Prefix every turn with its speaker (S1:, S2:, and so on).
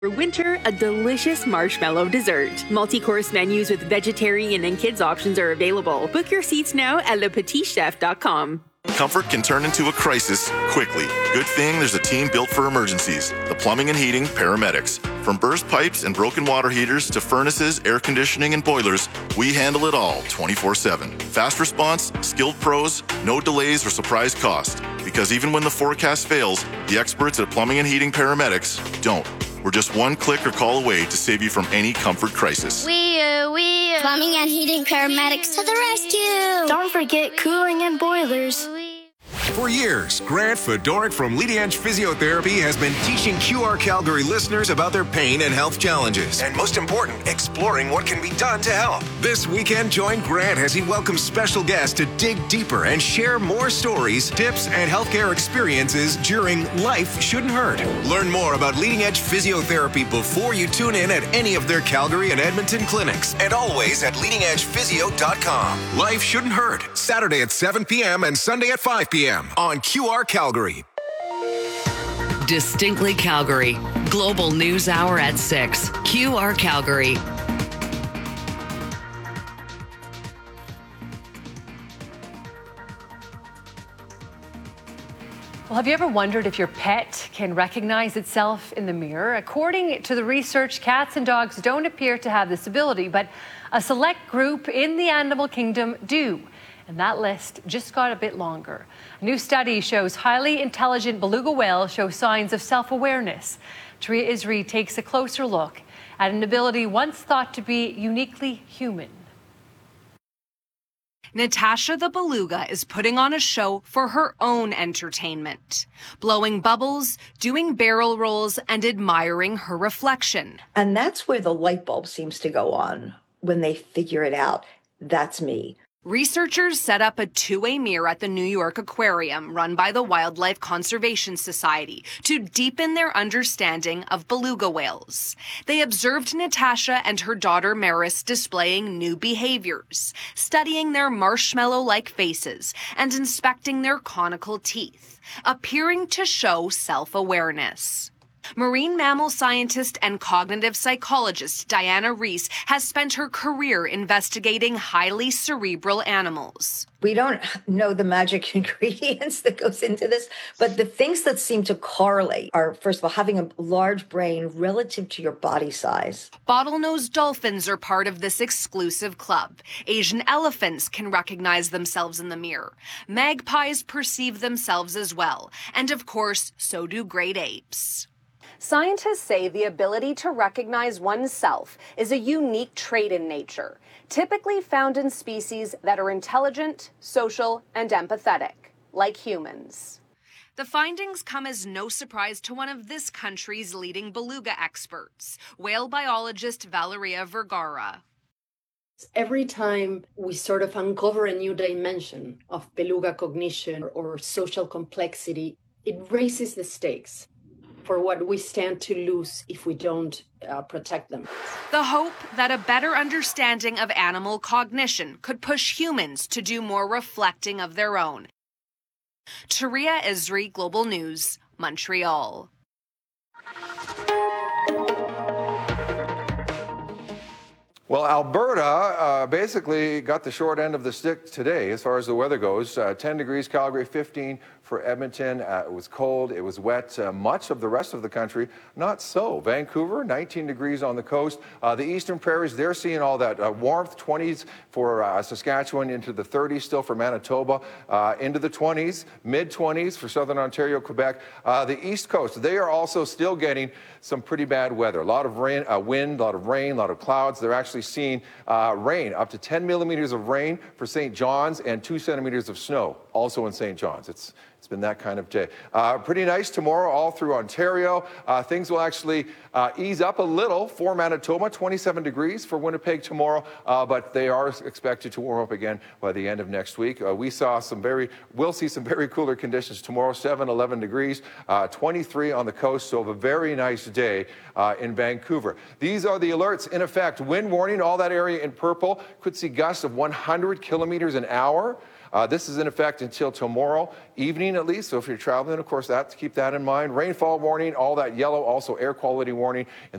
S1: For winter, a delicious marshmallow dessert. Multi-course menus with vegetarian and kids options are available. Book your seats now at lepetitchef.com.
S2: Comfort can turn into a crisis quickly. Good thing there's a team built for emergencies. The Plumbing and Heating Paramedics. From burst pipes and broken water heaters to furnaces, air conditioning, and boilers, we handle it all 24/7. Fast response, skilled pros, no delays or surprise cost. Because even when the forecast fails, the experts at Plumbing and Heating Paramedics don't. We're just one click or call away to save you from any comfort crisis.
S3: Plumbing and Heating Paramedics to the rescue.
S4: Don't forget cooling and boilers.
S5: For years, Grant Fedoruk from Leading Edge Physiotherapy has been teaching QR Calgary listeners about their pain and health challenges. And most important, exploring what can be done to help. This weekend, join Grant as he welcomes special guests to dig deeper and share more stories, tips, and healthcare experiences during Life Shouldn't Hurt. Learn more about Leading Edge Physiotherapy before you tune in at any of their Calgary and Edmonton clinics. And always at leadingedgephysio.com. Life Shouldn't Hurt. Saturday at 7 p.m. and Sunday at 5 p.m. on QR Calgary.
S6: Distinctly Calgary. Global News Hour at 6. QR Calgary.
S7: Well, have you ever wondered if your pet can recognize itself in the mirror? According to the research, cats and dogs don't appear to have this ability, but a select group in the animal kingdom do. And that list just got a bit longer. A new study shows highly intelligent beluga whales show signs of self-awareness. Taria Isri takes a closer look at an ability once thought to be uniquely human.
S8: Natasha the beluga is putting on a show for her own entertainment, blowing bubbles, doing barrel rolls, and admiring her reflection.
S9: And that's where the light bulb seems to go on when they figure it out. That's me.
S8: Researchers set up a two-way mirror at the New York Aquarium run by the Wildlife Conservation Society to deepen their understanding of beluga whales. They observed Natasha and her daughter Maris displaying new behaviors, studying their marshmallow-like faces and inspecting their conical teeth, appearing to show self-awareness. Marine mammal scientist and cognitive psychologist Diana Reese has spent her career investigating highly cerebral animals.
S9: We don't know the magic ingredients that goes into this, but the things that seem to correlate are, first of all, having a large brain relative to your body size.
S8: Bottlenose dolphins are part of this exclusive club. Asian elephants can recognize themselves in the mirror. Magpies perceive themselves as well. And of course, so do great apes. Scientists say the ability to recognize oneself is a unique trait in nature, typically found in species that are intelligent, social, and empathetic, like humans. The findings come as no surprise to one of this country's leading beluga experts, whale biologist Valeria Vergara.
S10: Every time we sort of uncover a new dimension of beluga cognition or social complexity, it raises the stakes for what we stand to lose if we don't protect them.
S8: The hope that a better understanding of animal cognition could push humans to do more reflecting of their own. Taria Isri, Global News, Montreal.
S11: Well, Alberta basically got the short end of the stick today as far as the weather goes. 10 degrees, Calgary, 15 for Edmonton. It was cold, it was wet. Much of the rest of the country, not so. Vancouver, 19 degrees on the coast. The eastern prairies, they're seeing all that warmth, 20s for Saskatchewan, into the 30s still for Manitoba, into the 20s, mid-20s for southern Ontario, Quebec. The east coast, they are also still getting some pretty bad weather. A lot of rain, wind, a lot of rain, a lot of clouds. They're actually seeing rain, up to 10 millimeters of rain for St. John's and 2 centimeters of snow, also in St. John's. It's been that kind of day. Pretty nice tomorrow all through Ontario. Things will actually ease up a little for Manitoba, 27 degrees for Winnipeg tomorrow, but they are expected to warm up again by the end of next week. We'll see some very cooler conditions tomorrow, 7, 11 degrees, 23 on the coast, so a very nice day in Vancouver. These are the alerts in effect. Wind warning, all that area in purple, could see gusts of 100 kilometers an hour. This is in effect until tomorrow evening at least. So if you're traveling, of course, keep that in mind. Rainfall warning, all that yellow, also air quality warning.